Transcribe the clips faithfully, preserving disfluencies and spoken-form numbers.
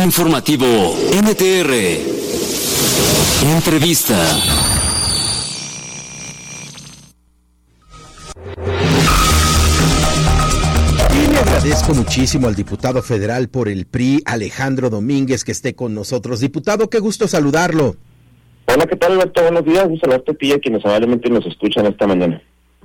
Informativo N T R. Entrevista. Y le agradezco muchísimo al diputado federal por el P R I, Alejandro Domínguez, que esté con nosotros. Diputado, qué gusto saludarlo. Hola, ¿qué tal, Alberto? Buenos días. Un saludo a ti y a quienes amablemente nos escuchan esta mañana.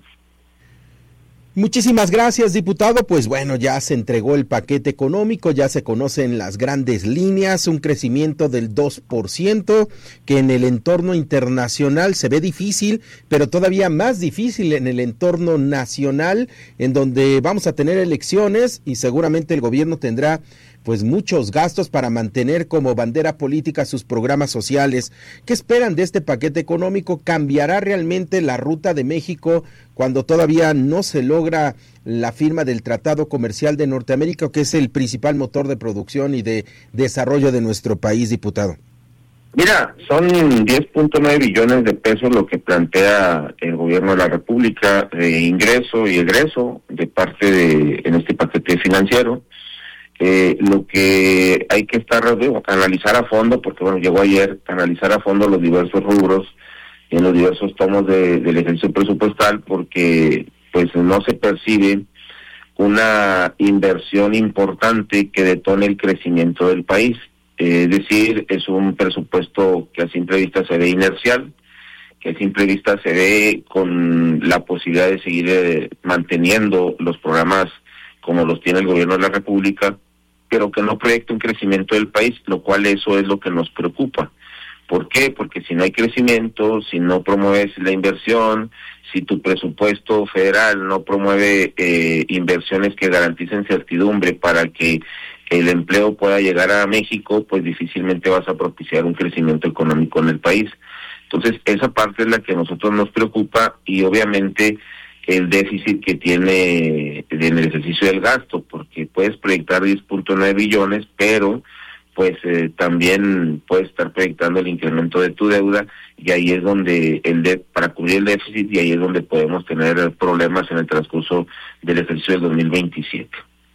Muchísimas gracias, diputado. Pues bueno, ya se entregó el paquete económico, ya se conocen las grandes líneas, un crecimiento del dos por ciento, que en el entorno internacional se ve difícil, pero todavía más difícil en el entorno nacional, en donde vamos a tener elecciones y seguramente el gobierno tendrá pues muchos gastos para mantener como bandera política sus programas sociales. ¿Qué esperan de este paquete económico? ¿Cambiará realmente la ruta de México cuando todavía no se logra la firma del Tratado Comercial de Norteamérica, que es el principal motor de producción y de desarrollo de nuestro país, diputado? Mira, son diez punto nueve billones de pesos lo que plantea el gobierno de la República de ingreso y egreso de parte de en este paquete financiero. Eh, lo que hay que estar, digo, analizar a fondo, porque bueno, llegó ayer, analizar a fondo los diversos rubros en los diversos tomos de, del ejercicio presupuestal, porque pues no se percibe una inversión importante que detone el crecimiento del país. Eh, es decir, es un presupuesto que a simple vista se ve inercial, que a simple vista se ve con la posibilidad de seguir eh, manteniendo los programas como los tiene el gobierno de la República, pero que no proyecta un crecimiento del país, lo cual eso es lo que nos preocupa. ¿Por qué? Porque si no hay crecimiento, si no promueves la inversión, si tu presupuesto federal no promueve eh, inversiones que garanticen certidumbre para que el empleo pueda llegar a México, pues difícilmente vas a propiciar un crecimiento económico en el país. Entonces, esa parte es la que a nosotros nos preocupa y obviamente el déficit que tiene en el ejercicio del gasto, porque puedes proyectar diez punto nueve billones, pero pues eh, también puedes estar proyectando el incremento de tu deuda y ahí es donde el de, para cubrir el déficit y ahí es donde podemos tener problemas en el transcurso del ejercicio del dos mil veintisiete.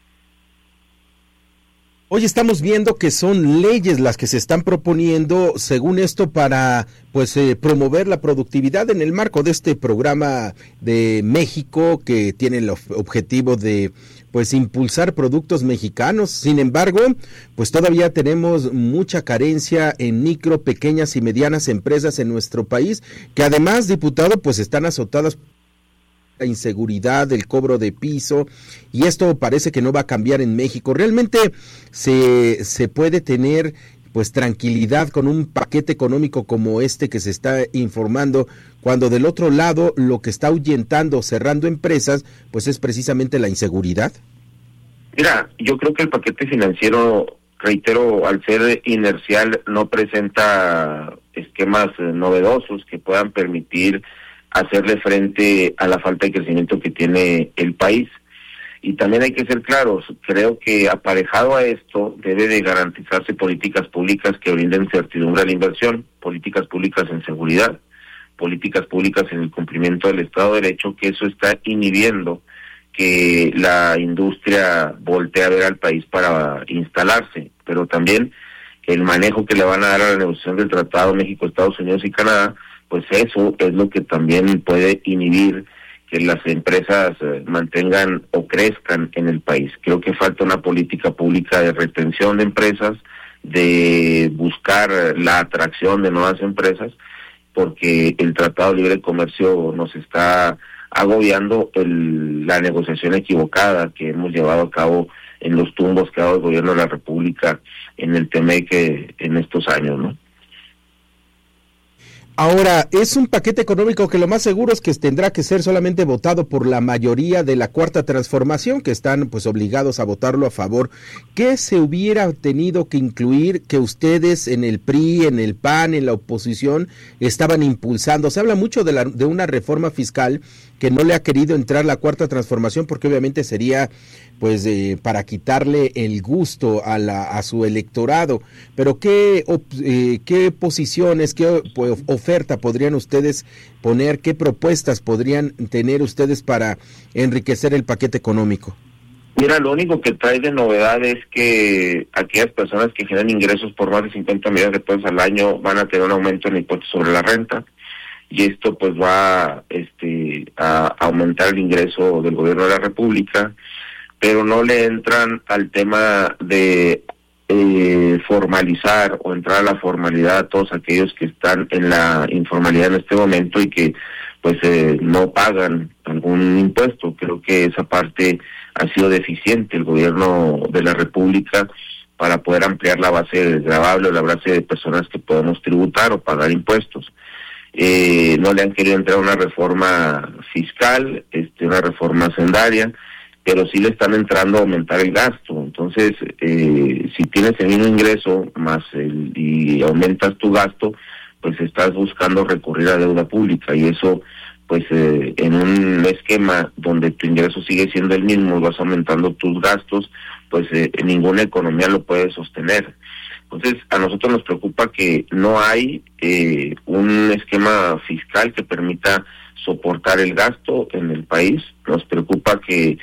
Hoy estamos viendo que son leyes las que se están proponiendo, según esto, para pues eh, promover la productividad en el marco de este programa de México que tiene el objetivo de pues impulsar productos mexicanos. Sin embargo, pues todavía tenemos mucha carencia en micro, pequeñas y medianas empresas en nuestro país, que además, diputado, pues están azotadas la inseguridad, el cobro de piso, y esto parece que no va a cambiar en México. Realmente se, se puede tener pues tranquilidad con un paquete económico como este que se está informando, cuando del otro lado lo que está ahuyentando, cerrando empresas, pues es precisamente la inseguridad. Mira, yo creo que el paquete financiero, reitero, al ser inercial, no presenta esquemas novedosos que puedan permitir hacerle frente a la falta de crecimiento que tiene el país. Y también hay que ser claros, creo que aparejado a esto debe de garantizarse políticas públicas que brinden certidumbre a la inversión, políticas públicas en seguridad, políticas públicas en el cumplimiento del Estado de Derecho, que eso está inhibiendo que la industria voltee a ver al país para instalarse, pero también el manejo que le van a dar a la negociación del Tratado México, Estados Unidos y Canadá, pues eso es lo que también puede inhibir que las empresas eh, mantengan o crezcan en el país. Creo que falta una política pública de retención de empresas, de buscar la atracción de nuevas empresas, porque el Tratado de Libre Comercio nos está agobiando el, la negociación equivocada que hemos llevado a cabo en los tumbos que ha dado el gobierno de la República en el Temec en estos años, ¿no? Ahora, es un paquete económico que lo más seguro es que tendrá que ser solamente votado por la mayoría de la Cuarta Transformación, que están pues obligados a votarlo a favor. ¿Qué se hubiera tenido que incluir que ustedes en el P R I, en el P A N, en la oposición, estaban impulsando? Se habla mucho de, la, de una reforma fiscal que no le ha querido entrar la Cuarta Transformación porque obviamente sería pues eh, para quitarle el gusto a, la, a su electorado. Pero ¿qué, eh, qué posiciones, qué pues, oferta podrían ustedes poner, qué propuestas podrían tener ustedes para enriquecer el paquete económico? Mira, lo único que trae de novedad es que aquellas personas que generan ingresos por más de cincuenta millones de pesos al año van a tener un aumento en el impuesto sobre la renta, y esto pues va este, a aumentar el ingreso del gobierno de la República, pero no le entran al tema de eh, formalizar o entrar a la formalidad a todos aquellos que están en la informalidad en este momento y que pues eh, no pagan algún impuesto. Creo que esa parte ha sido deficiente el gobierno de la República para poder ampliar la base gravable o la base de personas que podemos tributar o pagar impuestos. Eh, no le han querido entrar a una reforma fiscal, este, una reforma hacendaria, pero sí le están entrando a aumentar el gasto. Entonces, eh, si tienes el mismo ingreso más el, y aumentas tu gasto, pues estás buscando recurrir a deuda pública, y eso pues eh, en un esquema donde tu ingreso sigue siendo el mismo, vas aumentando tus gastos, pues eh, en ninguna economía lo puede sostener. Entonces, a nosotros nos preocupa que no hay eh, un esquema fiscal que permita soportar el gasto en el país. Nos preocupa que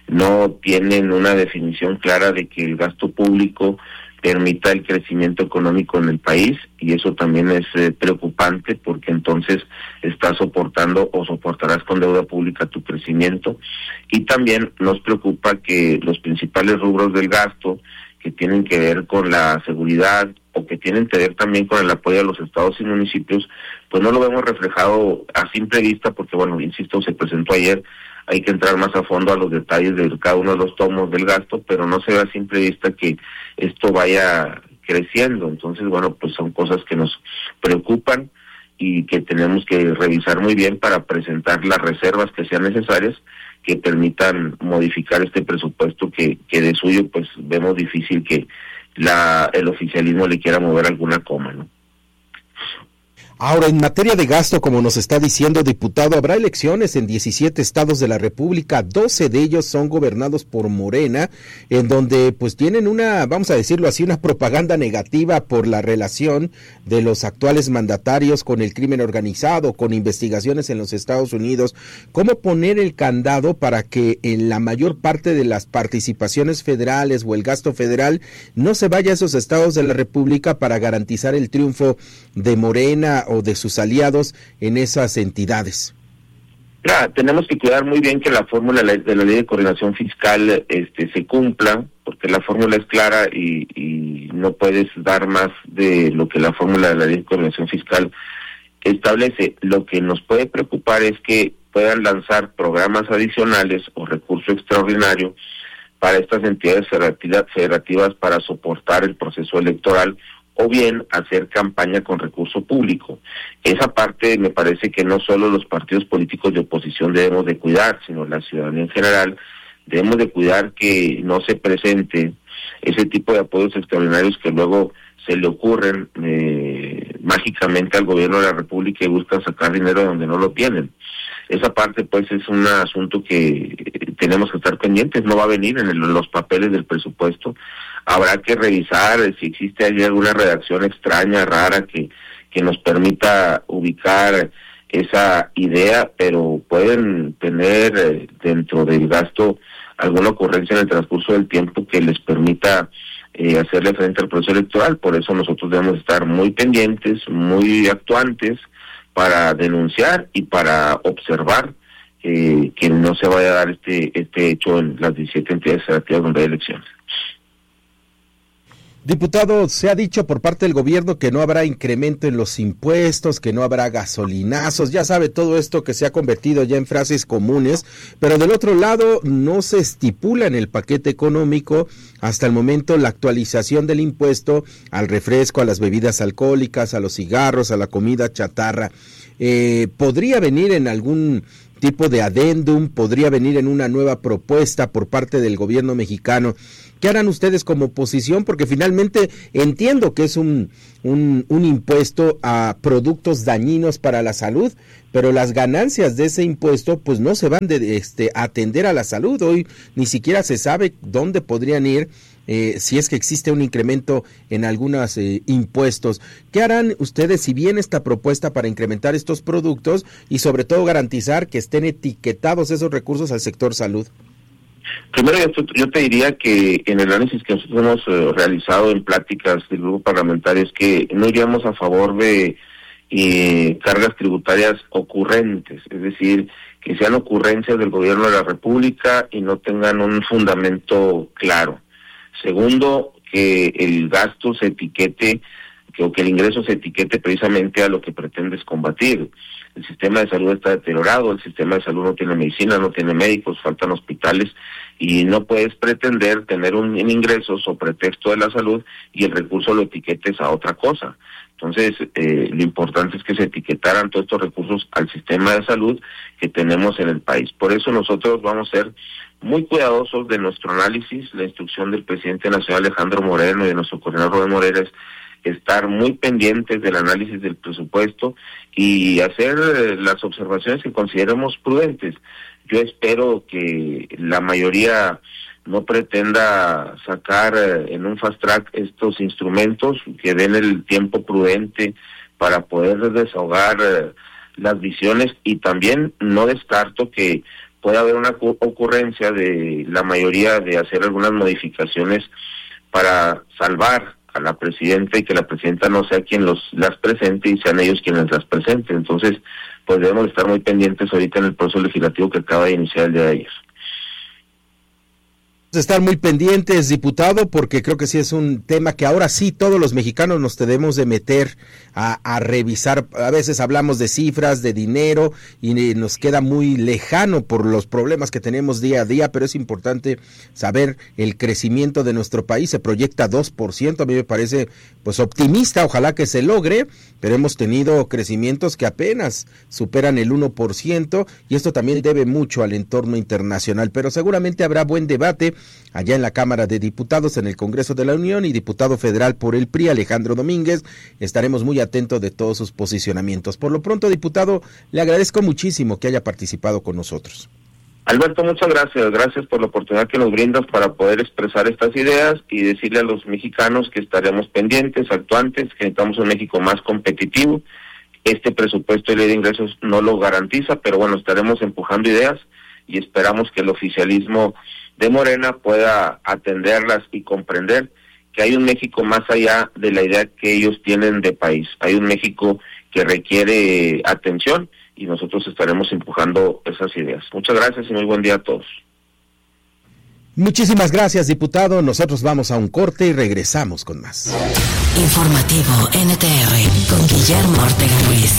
no tienen una definición clara de que el gasto público permita el crecimiento económico en el país, y eso también es eh, preocupante, porque entonces estás soportando o soportarás con deuda pública tu crecimiento. Y también nos preocupa que los principales rubros del gasto, que tienen que ver con la seguridad o que tienen que ver también con el apoyo a los estados y municipios, pues no lo vemos reflejado a simple vista, porque bueno, insisto, se presentó ayer. Hay que entrar más a fondo a los detalles de cada uno de los tomos del gasto, pero no se ve a simple vista que esto vaya creciendo. Entonces, bueno, pues son cosas que nos preocupan y que tenemos que revisar muy bien para presentar las reservas que sean necesarias, que permitan modificar este presupuesto que, que de suyo pues vemos difícil que la el oficialismo le quiera mover alguna coma, ¿no? Ahora, en materia de gasto, como nos está diciendo, diputado, habrá elecciones en diecisiete estados de la República, doce de ellos son gobernados por Morena, en donde pues tienen una, vamos a decirlo así, una propaganda negativa por la relación de los actuales mandatarios con el crimen organizado, con investigaciones en los Estados Unidos. ¿Cómo poner el candado para que en la mayor parte de las participaciones federales o el gasto federal no se vaya a esos estados de la República para garantizar el triunfo de Morena o de sus aliados en esas entidades? Claro, tenemos que cuidar muy bien que la fórmula de la Ley de Coordinación Fiscal este, se cumpla, porque la fórmula es clara y, y no puedes dar más de lo que la fórmula de la Ley de Coordinación Fiscal establece. Lo que nos puede preocupar es que puedan lanzar programas adicionales o recurso extraordinario para estas entidades federativas para soportar el proceso electoral, o bien hacer campaña con recurso público. Esa parte me parece que no solo los partidos políticos de oposición debemos de cuidar, sino la ciudadanía en general. Debemos de cuidar que no se presente ese tipo de apoyos extraordinarios que luego se le ocurren eh, mágicamente al gobierno de la República y buscan sacar dinero de donde no lo tienen. Esa parte pues es un asunto que tenemos que estar pendientes, no va a venir en el, los papeles del presupuesto. Habrá que revisar si existe ahí alguna redacción extraña, rara, que, que nos permita ubicar esa idea, pero pueden tener eh, dentro del gasto alguna ocurrencia en el transcurso del tiempo que les permita eh, hacerle frente al proceso electoral. Por eso nosotros debemos estar muy pendientes, muy actuantes, para denunciar y para observar eh, que no se vaya a dar este este hecho en las diecisiete entidades federativas donde hay elecciones. Diputado, se ha dicho por parte del gobierno que no habrá incremento en los impuestos, que no habrá gasolinazos, ya sabe todo esto que se ha convertido ya en frases comunes, pero del otro lado no se estipula en el paquete económico hasta el momento la actualización del impuesto al refresco, a las bebidas alcohólicas, a los cigarros, a la comida chatarra. Eh, ¿Podría venir en algún tipo de adendum, podría venir en una nueva propuesta por parte del gobierno mexicano? ¿Qué harán ustedes como oposición? Porque finalmente entiendo que es un, un, un impuesto a productos dañinos para la salud, pero las ganancias de ese impuesto pues no se van de este, atender a la salud. Hoy ni siquiera se sabe dónde podrían ir eh, si es que existe un incremento en algunos eh, impuestos. ¿Qué harán ustedes si viene esta propuesta para incrementar estos productos y sobre todo garantizar que estén etiquetados esos recursos al sector salud? Primero, yo, yo te diría que en el análisis que nosotros hemos eh, realizado en pláticas del grupo parlamentario es que no iríamos a favor de eh, cargas tributarias ocurrentes, es decir, que sean ocurrencias del gobierno de la República y no tengan un fundamento claro. Segundo, que el gasto se etiquete, que, o que el ingreso se etiquete precisamente a lo que pretendes combatir. El sistema de salud está deteriorado, el sistema de salud no tiene medicina, no tiene médicos, faltan hospitales, y no puedes pretender tener un, un ingreso sobre pretexto de la salud y el recurso lo etiquetes a otra cosa. Entonces, eh, lo importante es que se etiquetaran todos estos recursos al sistema de salud que tenemos en el país. Por eso nosotros vamos a ser muy cuidadosos de nuestro análisis. La instrucción del presidente nacional Alejandro Moreno y de nuestro coordinador Rubén Moreira es estar muy pendientes del análisis del presupuesto y hacer eh, las observaciones que consideremos prudentes. Yo espero que la mayoría no pretenda sacar eh, en un fast track estos instrumentos, que den el tiempo prudente para poder desahogar eh, las visiones, y también no descarto que pueda haber una ocurrencia de la mayoría de hacer algunas modificaciones para salvar a la presidenta y que la presidenta no sea quien los las presente y sean ellos quienes las presenten. Entonces, pues debemos estar muy pendientes ahorita en el proceso legislativo que acaba de iniciar el día de ayer. Estar muy pendientes, diputado, porque creo que sí es un tema que ahora sí todos los mexicanos nos debemos de meter a, a revisar. A veces hablamos de cifras, de dinero, y nos queda muy lejano por los problemas que tenemos día a día, pero es importante saber el crecimiento de nuestro país. Se proyecta dos por ciento, a mí me parece pues optimista, ojalá que se logre, pero hemos tenido crecimientos que apenas superan el uno por ciento, y esto también debe mucho al entorno internacional, pero seguramente habrá buen debate allá en la Cámara de Diputados, en el Congreso de la Unión, y diputado federal por el P R I, Alejandro Domínguez. Estaremos muy atentos de todos sus posicionamientos. Por lo pronto, diputado, le agradezco muchísimo que haya participado con nosotros. Alberto, muchas gracias. Gracias por la oportunidad que nos brindas para poder expresar estas ideas y decirle a los mexicanos que estaremos pendientes, actuantes, que necesitamos un México más competitivo. Este presupuesto de ley de ingresos no lo garantiza, pero bueno, estaremos empujando ideas y esperamos que el oficialismo de Morena pueda atenderlas y comprender que hay un México más allá de la idea que ellos tienen de país. Hay un México que requiere atención y nosotros estaremos empujando esas ideas. Muchas gracias y muy buen día a todos. Muchísimas gracias, diputado. Nosotros vamos a un corte y regresamos con más. Informativo N T R con Guillermo Ortega Ruiz.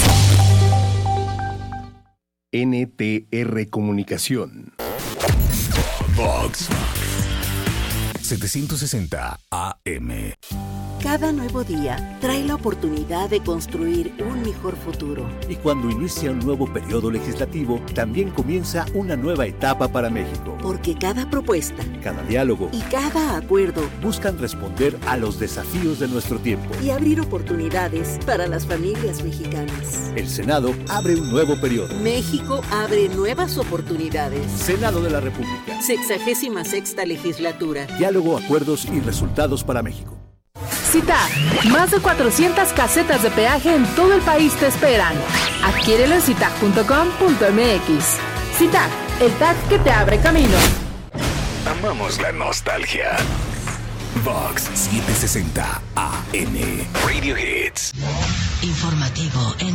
N T R Comunicación. Vox setecientos sesenta A M. Cada nuevo día trae la oportunidad de construir un mejor futuro. Y cuando inicia un nuevo periodo legislativo, también comienza una nueva etapa para México. Porque cada propuesta, cada diálogo y cada acuerdo buscan responder a los desafíos de nuestro tiempo y abrir oportunidades para las familias mexicanas. El Senado abre un nuevo periodo. México abre nuevas oportunidades. Senado de la República. Sexagésima sexta legislatura. Diálogo, acuerdos y resultados para México. CITAG, más de cuatrocientas casetas de peaje en todo el país te esperan. Adquiérelo en citag punto com punto m x. CITAG, el tag que te abre camino. Amamos la nostalgia. Vox setecientos sesenta A M. Radio Hits. Informativo N